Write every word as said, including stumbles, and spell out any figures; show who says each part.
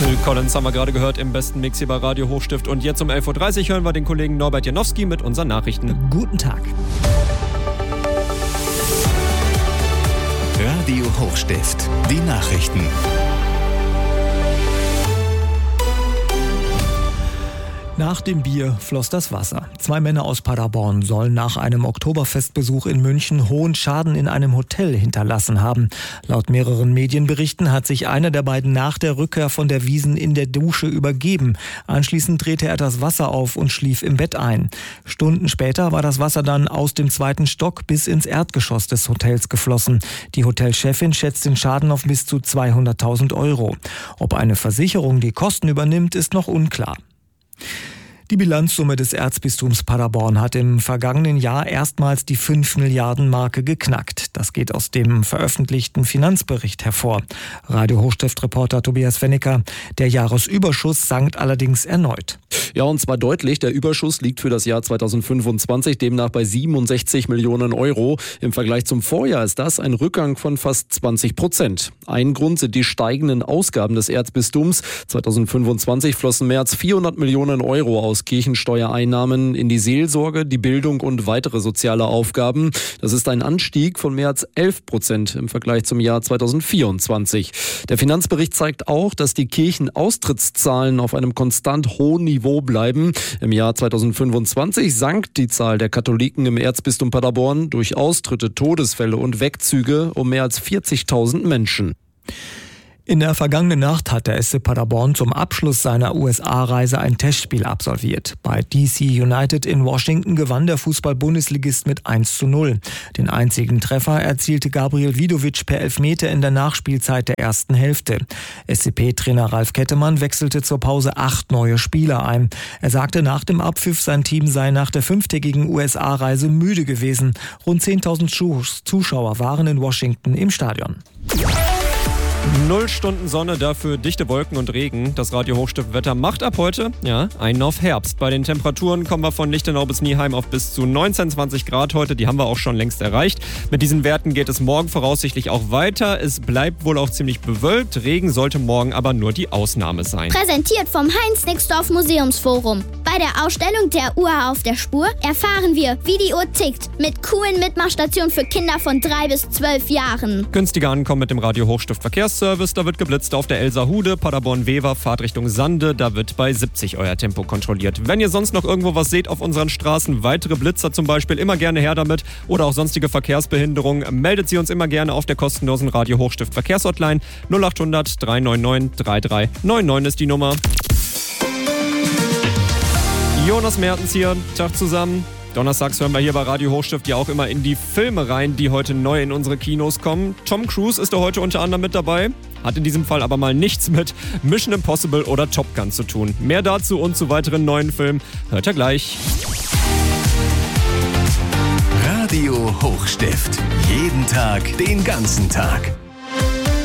Speaker 1: Phil Collins haben wir gerade gehört im besten Mix hier bei Radio Hochstift. Und jetzt um elf Uhr dreißig hören wir den Kollegen Norbert Janowski mit unseren Nachrichten.
Speaker 2: Guten Tag.
Speaker 3: Radio Hochstift, die Nachrichten.
Speaker 2: Nach dem Bier floss das Wasser. Zwei Männer aus Paderborn sollen nach einem Oktoberfestbesuch in München hohen Schaden in einem Hotel hinterlassen haben. Laut mehreren Medienberichten hat sich einer der beiden nach der Rückkehr von der Wiesn in der Dusche übergeben. Anschließend drehte er das Wasser auf und schlief im Bett ein. Stunden später war das Wasser dann aus dem zweiten Stock bis ins Erdgeschoss des Hotels geflossen. Die Hotelchefin schätzt den Schaden auf bis zu zweihunderttausend Euro. Ob eine Versicherung die Kosten übernimmt, ist noch unklar. Die Bilanzsumme des Erzbistums Paderborn hat im vergangenen Jahr erstmals die fünf Milliarden Marke geknackt. Das geht aus dem veröffentlichten Finanzbericht hervor. Radio Hochstift-Reporter Tobias Wennecker. Der Jahresüberschuss sank allerdings erneut.
Speaker 4: Ja, und zwar deutlich. Der Überschuss liegt für das Jahr zweitausendfünfundzwanzig demnach bei siebenundsechzig Millionen Euro. Im Vergleich zum Vorjahr ist das ein Rückgang von fast zwanzig Prozent. Ein Grund sind die steigenden Ausgaben des Erzbistums. zweitausendfünfundzwanzig flossen mehr als vierhundert Millionen Euro aus Kirchensteuereinnahmen in die Seelsorge, die Bildung und weitere soziale Aufgaben. Das ist ein Anstieg von mehr als elf Prozent im Vergleich zum Jahr zweitausendvierundzwanzig. Der Finanzbericht zeigt auch, dass die Kirchenaustrittszahlen auf einem konstant hohen Niveau bleiben. Im Jahr zweitausendfünfundzwanzig sank die Zahl der Katholiken im Erzbistum Paderborn durch Austritte, Todesfälle und Wegzüge um mehr als vierzigtausend Menschen.
Speaker 2: In der vergangenen Nacht hat der S C Paderborn zum Abschluss seiner U S A-Reise ein Testspiel absolviert. Bei D C United in Washington gewann der Fußball-Bundesligist mit eins zu null. Den einzigen Treffer erzielte Gabriel Vidovic per Elfmeter in der Nachspielzeit der ersten Hälfte. S C P-Trainer Ralf Kettemann wechselte zur Pause acht neue Spieler ein. Er sagte nach dem Abpfiff, sein Team sei nach der fünftägigen U S A-Reise müde gewesen. Rund zehntausend Zuschauer waren in Washington im Stadion.
Speaker 1: Null Stunden Sonne, dafür dichte Wolken und Regen. Das Radio Hochstift-Wetter macht ab heute, ja, einen auf Herbst. Bei den Temperaturen kommen wir von Lichtenau bis Nieheim auf bis zu neunzehn, zwanzig Grad heute. Die haben wir auch schon längst erreicht. Mit diesen Werten geht es morgen voraussichtlich auch weiter. Es bleibt wohl auch ziemlich bewölkt. Regen sollte morgen aber nur die Ausnahme sein.
Speaker 5: Präsentiert vom Heinz-Nixdorf Museumsforum. Bei der Ausstellung der Uhr auf der Spur erfahren wir, wie die Uhr tickt. Mit coolen Mitmachstationen für Kinder von drei bis zwölf Jahren.
Speaker 1: Günstiger ankommen mit dem Radio Hochstift Verkehrsservice. Da wird geblitzt auf der Elsahude, Paderborn-Wever, Fahrt Richtung Sande. Da wird bei siebzig euer Tempo kontrolliert. Wenn ihr sonst noch irgendwo was seht auf unseren Straßen, weitere Blitzer zum Beispiel, immer gerne her damit. Oder auch sonstige Verkehrsbehinderungen, meldet sie uns immer gerne auf der kostenlosen Radio Hochstift Verkehrshotline. null acht hundert drei neun neun drei drei neun neun ist die Nummer. Jonas Mertens hier, Tag zusammen. Donnerstags hören wir hier bei Radio Hochstift ja auch immer in die Filme rein, die heute neu in unsere Kinos kommen. Tom Cruise ist da heute unter anderem mit dabei, hat in diesem Fall aber mal nichts mit Mission Impossible oder Top Gun zu tun. Mehr dazu und zu weiteren neuen Filmen hört ihr gleich.
Speaker 3: Radio Hochstift. Jeden Tag, den ganzen Tag.